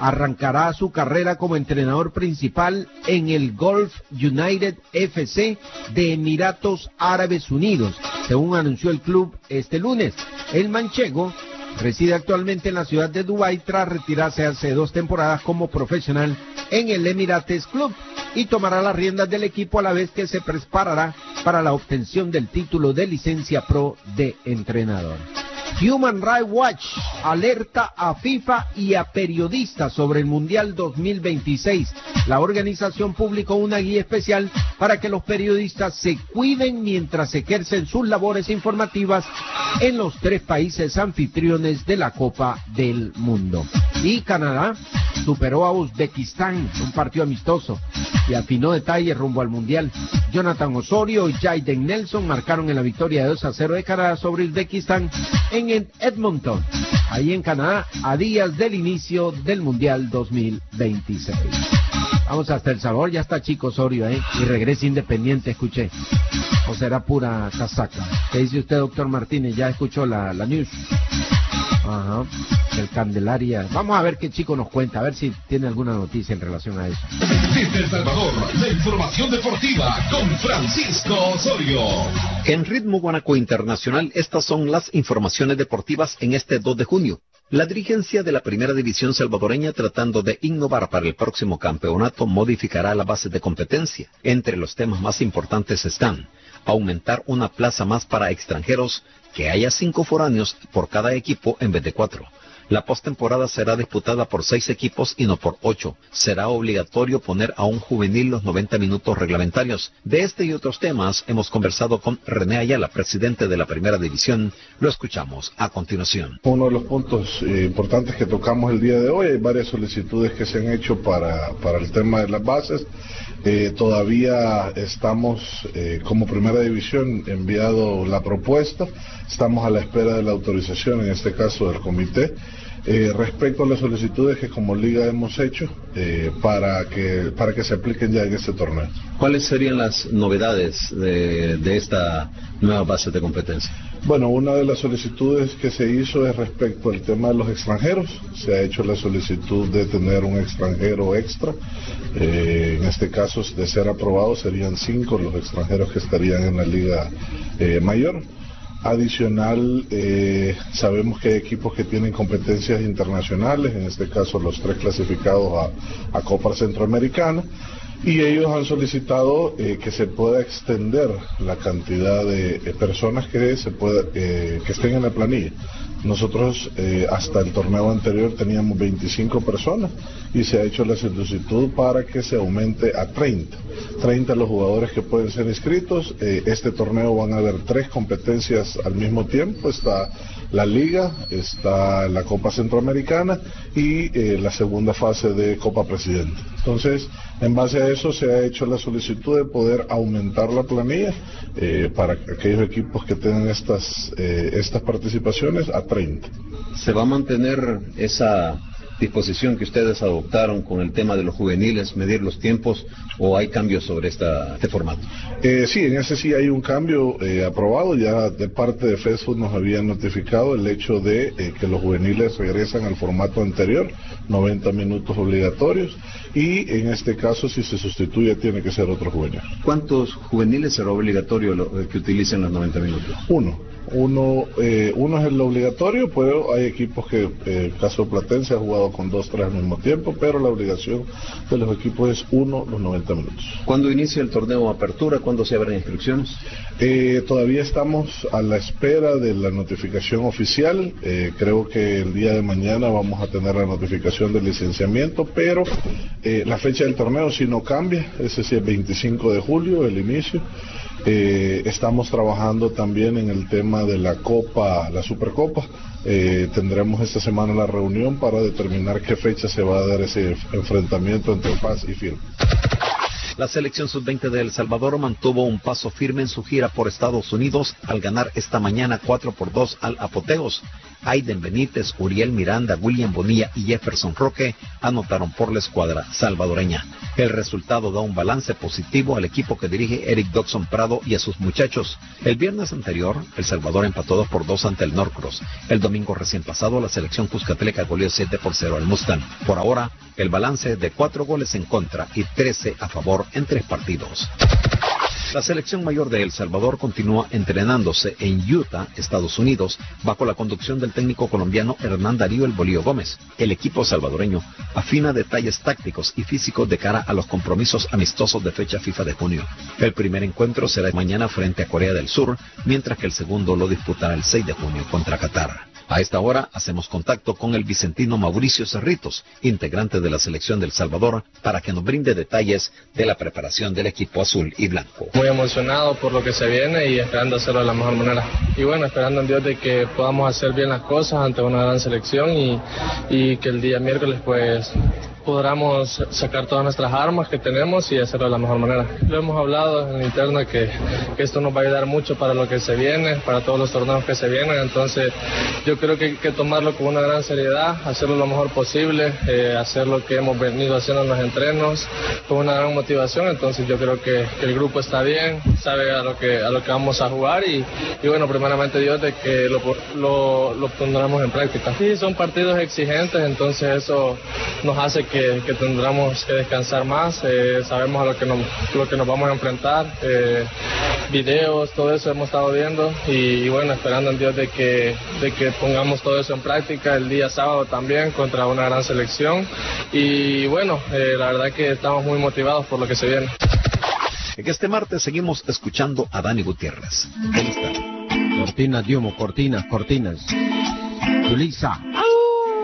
arrancará su carrera como entrenador principal en el Gulf United FC de Emiratos Árabes Unidos, según anunció el club este lunes. El manchego reside actualmente en la ciudad de Dubái tras retirarse hace 2 temporadas como profesional en el Emirates Club y tomará las riendas del equipo a la vez que se preparará para la obtención del título de licencia pro de entrenador. Human Rights Watch alerta a FIFA y a periodistas sobre el Mundial 2026. La organización publicó una guía especial para que los periodistas se cuiden mientras ejercen sus labores informativas en los 3 países anfitriones de la Copa del Mundo. Y Canadá superó a Uzbekistán, un partido amistoso, y afinó detalles rumbo al Mundial. Jonathan Osorio y Jayden Nelson marcaron en la victoria de 2-0 de Canadá sobre Uzbekistán en Edmonton, ahí en Canadá, a días del inicio del Mundial 2026. Vamos hasta El Salvador, ya está Chico Osorio, y regresa Independiente, escuché. O será pura casaca. ¿Qué dice usted, doctor Martínez? ¿Ya escuchó la news? Ajá, el Candelaria. Vamos a ver qué Chico nos cuenta, a ver si tiene alguna noticia en relación a eso. Desde El Salvador, la información deportiva con Francisco Osorio. En Ritmo Guanaco Internacional, estas son las informaciones deportivas en este 2 de junio. La dirigencia de la Primera División salvadoreña, tratando de innovar para el próximo campeonato, modificará las bases de competencia. Entre los temas más importantes están: aumentar una plaza más para extranjeros, que haya 5 foráneos por cada equipo en vez de 4. La postemporada será disputada por 6 equipos y no por 8. Será obligatorio poner a un juvenil los 90 minutos reglamentarios. De este y otros temas hemos conversado con René Ayala, presidente de la Primera División. Lo escuchamos a continuación. Uno de los puntos importantes que tocamos el día de hoy, hay varias solicitudes que se han hecho para el tema de las bases. Todavía estamos, como Primera División, enviado la propuesta. Estamos a la espera de la autorización, en este caso del comité. Respecto a las solicitudes que como liga hemos hecho para que se apliquen ya en este torneo. ¿Cuáles serían las novedades de esta nueva base de competencia? Bueno, una de las solicitudes que se hizo es respecto al tema de los extranjeros. Se ha hecho la solicitud de tener un extranjero extra. En este caso, de ser aprobado, serían 5 los extranjeros que estarían en la liga mayor. Adicional, sabemos que hay equipos que tienen competencias internacionales, en este caso los 3 clasificados a Copa Centroamericana, y ellos han solicitado que se pueda extender la cantidad de personas que estén en la planilla. Nosotros hasta el torneo anterior teníamos 25 personas y se ha hecho la solicitud para que se aumente a 30 los jugadores que pueden ser inscritos. Este torneo van a haber 3 competencias al mismo tiempo. Está la Liga, está la Copa Centroamericana y la segunda fase de Copa Presidente. Entonces, en base a eso se ha hecho la solicitud de poder aumentar la planilla para aquellos equipos que tengan estas participaciones a 30. ¿Se va a mantener esa disposición que ustedes adoptaron con el tema de los juveniles, medir los tiempos, o hay cambios sobre este formato? Sí, en ese sí hay un cambio aprobado. Ya de parte de FESFUT nos habían notificado el hecho de que los juveniles regresan al formato anterior, 90 minutos obligatorios, y en este caso si se sustituye tiene que ser otro juvenil. ¿Cuántos juveniles será obligatorio que utilicen los 90 minutos? Uno es el obligatorio, pero hay equipos que, el caso de Platense, ha jugado con 2-3 al mismo tiempo, pero la obligación de los equipos es los 90 minutos. ¿Cuándo inicia el torneo Apertura? ¿Cuándo se abren inscripciones? Todavía estamos a la espera de la notificación oficial. Creo que el día de mañana vamos a tener la notificación del licenciamiento, pero la fecha del torneo si no cambia, ese sí es 25 de julio, el inicio. Estamos trabajando también en el tema de la Copa, la Supercopa. Tendremos esta semana la reunión para determinar qué fecha se va a dar ese enfrentamiento entre Paz y Firme. La selección sub-20 de El Salvador mantuvo un paso firme en su gira por Estados Unidos al ganar esta mañana 4-2 al Apoteos. Aiden Benítez, Uriel Miranda, William Bonilla y Jefferson Roque anotaron por la escuadra salvadoreña. El resultado da un balance positivo al equipo que dirige Eric Dodson Prado y a sus muchachos. El viernes anterior, El Salvador empató 2-2 ante el Norcross. El domingo recién pasado, la selección cuscatleca goleó 7-0 al Mustang. Por ahora, el balance es de 4 goles en contra y 13 a favor en 3 partidos. La selección mayor de El Salvador continúa entrenándose en Utah, Estados Unidos, bajo la conducción del técnico colombiano Hernán Darío El Bolío Gómez. El equipo salvadoreño afina detalles tácticos y físicos de cara a los compromisos amistosos de fecha FIFA de junio. El primer encuentro será mañana frente a Corea del Sur, mientras que el segundo lo disputará el 6 de junio contra Qatar. A esta hora hacemos contacto con el vicentino Mauricio Cerritos, integrante de la selección del Salvador, para que nos brinde detalles de la preparación del equipo azul y blanco. Muy emocionado por lo que se viene y esperando hacerlo de la mejor manera. Y bueno, esperando en Dios de que podamos hacer bien las cosas ante una gran selección y que el día miércoles pues podamos sacar todas nuestras armas que tenemos y hacerlo de la mejor manera. Lo hemos hablado en el interno que esto nos va a ayudar mucho para lo que se viene, para todos los torneos que se vienen, entonces yo creo que hay que tomarlo con una gran seriedad, hacerlo lo mejor posible, hacer lo que hemos venido haciendo en los entrenos con una gran motivación, entonces yo creo que el grupo está bien, sabe a lo que vamos a jugar y bueno, primeramente Dios de que lo pondremos en práctica. Sí, son partidos exigentes, entonces eso nos hace que tendremos que descansar más, sabemos a lo que nos vamos a enfrentar, videos, todo eso hemos estado viendo y bueno, esperando en Dios de que pongamos todo eso en práctica el día sábado también contra una gran selección y bueno, la verdad que estamos muy motivados por lo que se viene. En este martes seguimos escuchando a Dani Gutiérrez. Cortinas de humo, cortinas. Yulisa.